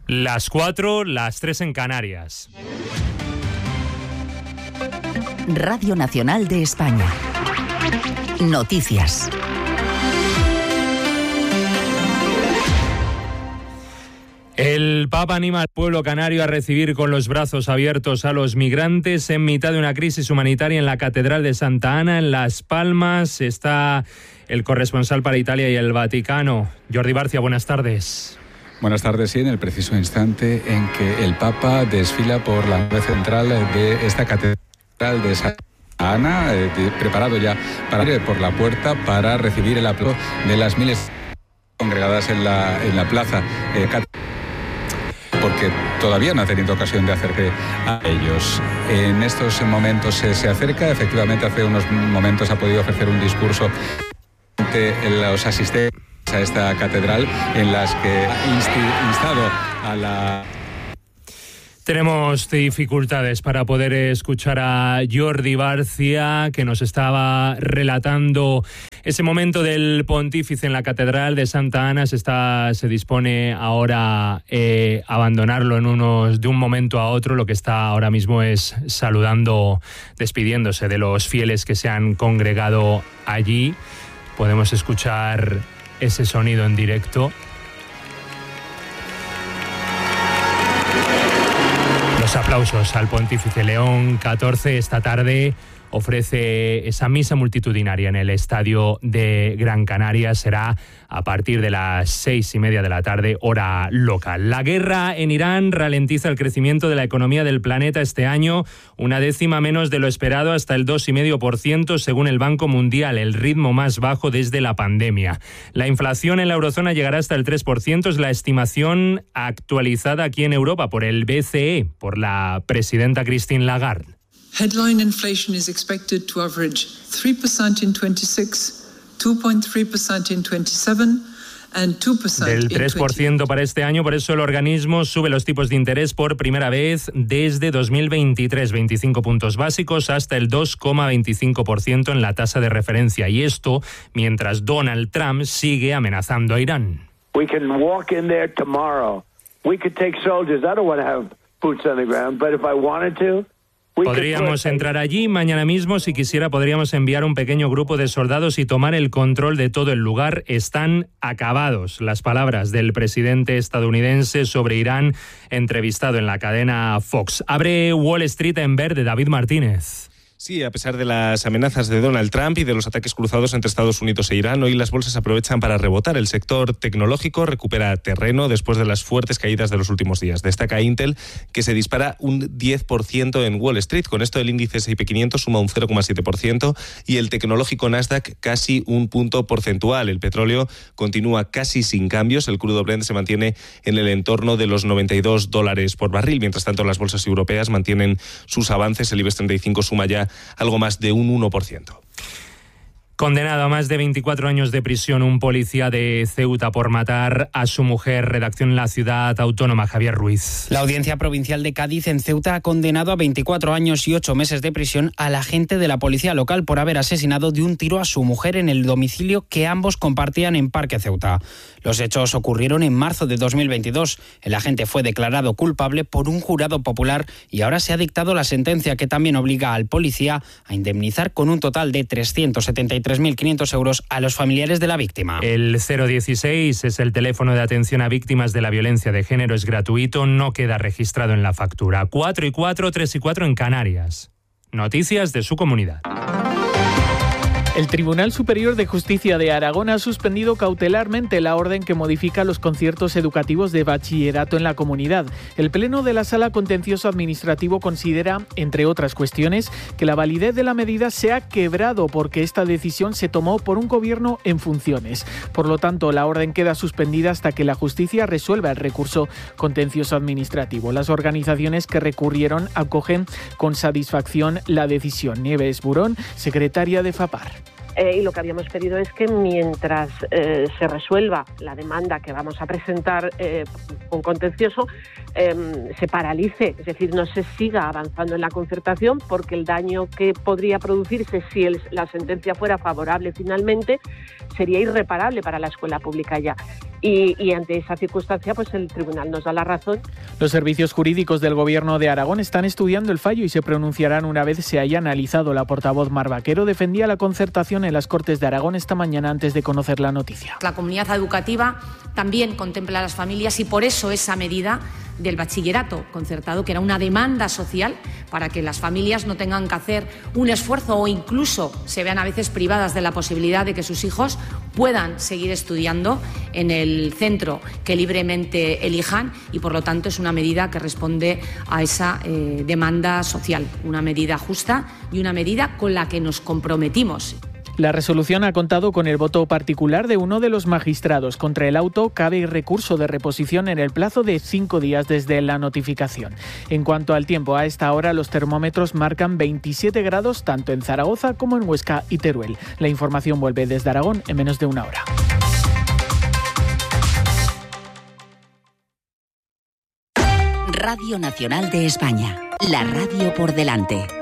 Las 4, las 3 en Canarias. Radio Nacional de España. Noticias. El Papa anima al pueblo canario a recibir con los brazos abiertos a los migrantes en mitad de una crisis humanitaria en la Catedral de Santa Ana, en Las Palmas. Está el corresponsal para Italia y el Vaticano. Jordi Barcia, buenas tardes. Buenas tardes, sí, en el preciso instante en que el Papa desfila por la nave central de esta Catedral de Santa Ana, preparado ya para ir por la puerta para recibir el aplauso de las miles congregadas en la plaza porque todavía no ha tenido ocasión de acercarse a ellos. En estos momentos se acerca, efectivamente hace unos momentos ha podido ofrecer un discurso ante los asistentes a esta catedral en las que ha instado a la... Tenemos dificultades para poder escuchar a Jordi Barcia, que nos estaba relatando ese momento del pontífice en la Catedral de Santa Ana. Se dispone ahora a abandonarlo de un momento a otro. Lo que está ahora mismo es saludando, despidiéndose de los fieles que se han congregado allí. Podemos escuchar ese sonido en directo. Los aplausos al pontífice León XIV. Esta tarde ofrece esa misa multitudinaria en el Estadio de Gran Canaria. Será a partir de las 6:30 de la tarde, hora local. La guerra en Irán ralentiza el crecimiento de la economía del planeta este año, 1/10 menos de lo esperado, hasta el 2,5% según el Banco Mundial, el ritmo más bajo desde la pandemia. La inflación en la eurozona llegará hasta el 3%, es la estimación actualizada aquí en Europa por el BCE, por la presidenta Christine Lagarde. Headline inflation is expected to average 3% in 26, 2.3% in 27 and 2% del 3% para este año. Por eso el organismo sube los tipos de interés por primera vez desde 2023, 25 puntos básicos hasta el 2,25% en la tasa de referencia. Y esto mientras Donald Trump sigue amenazando a Irán. We can walk in there tomorrow. We could take soldiers. I don't want to have boots on the ground, but if I wanted to, podríamos entrar allí mañana mismo. Si quisiera, podríamos enviar un pequeño grupo de soldados y tomar el control de todo el lugar. Están acabados. Las palabras del presidente estadounidense sobre Irán, entrevistado en la cadena Fox. Abre Wall Street en verde, David Martínez. Sí, a pesar de las amenazas de Donald Trump y de los ataques cruzados entre Estados Unidos e Irán, hoy las bolsas aprovechan para rebotar. El sector tecnológico recupera terreno después de las fuertes caídas de los últimos días. Destaca Intel, que se dispara un 10% en Wall Street. Con esto el índice S&P 500 suma un 0,7% y el tecnológico Nasdaq casi un punto porcentual. El petróleo continúa casi sin cambios. El crudo Brent se mantiene en el entorno de los $92 por barril. Mientras tanto, las bolsas europeas mantienen sus avances. El IBEX 35 suma ya algo más de un 1%. Condenado a más de 24 años de prisión un policía de Ceuta por matar a su mujer. Redacción en la ciudad autónoma, Javier Ruiz. La Audiencia Provincial de Cádiz en Ceuta ha condenado a 24 años y 8 meses de prisión al agente de la policía local por haber asesinado de un tiro a su mujer en el domicilio que ambos compartían en Parque Ceuta. Los hechos ocurrieron en marzo de 2022. El agente fue declarado culpable por un jurado popular y ahora se ha dictado la sentencia que también obliga al policía a indemnizar con un total de 373.500 euros a los familiares de la víctima. El 016 es el teléfono de atención a víctimas de la violencia de género. Es gratuito, no queda registrado en la factura. 4 y 4, 3 y 4 en Canarias. Noticias de su comunidad. El Tribunal Superior de Justicia de Aragón ha suspendido cautelarmente la orden que modifica los conciertos educativos de bachillerato en la comunidad. El Pleno de la Sala Contencioso Administrativo considera, entre otras cuestiones, que la validez de la medida se ha quebrado porque esta decisión se tomó por un gobierno en funciones. Por lo tanto, la orden queda suspendida hasta que la justicia resuelva el recurso contencioso administrativo. Las organizaciones que recurrieron acogen con satisfacción la decisión. Nieves Burón, secretaria de FAPAR. y lo que habíamos pedido es que mientras se resuelva la demanda que vamos a presentar con contencioso, se paralice, es decir, no se siga avanzando en la concertación, porque el daño que podría producirse si la sentencia fuera favorable finalmente sería irreparable para la escuela pública ya. Y ante esa circunstancia, pues el tribunal nos da la razón. Los servicios jurídicos del Gobierno de Aragón están estudiando el fallo y se pronunciarán una vez se haya analizado. La portavoz Mar Vaquero defendía la concertación en las Cortes de Aragón esta mañana antes de conocer la noticia. La comunidad educativa también contempla a las familias y por eso esa medida del bachillerato concertado, que era una demanda social para que las familias no tengan que hacer un esfuerzo o incluso se vean a veces privadas de la posibilidad de que sus hijos puedan seguir estudiando en el centro que libremente elijan, y por lo tanto es una medida que responde a esa demanda social, una medida justa y una medida con la que nos comprometimos. La resolución ha contado con el voto particular de uno de los magistrados. Contra el auto cabe recurso de reposición en el plazo de 5 días desde la notificación. En cuanto al tiempo, a esta hora los termómetros marcan 27 grados tanto en Zaragoza como en Huesca y Teruel. La información vuelve desde Aragón en menos de una hora. Radio Nacional de España. La radio por delante.